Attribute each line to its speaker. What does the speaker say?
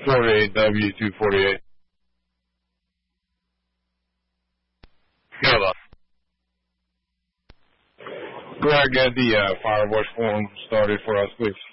Speaker 1: 48W248.
Speaker 2: Hello.
Speaker 1: Go ahead and get the Firewatch form started for us, please.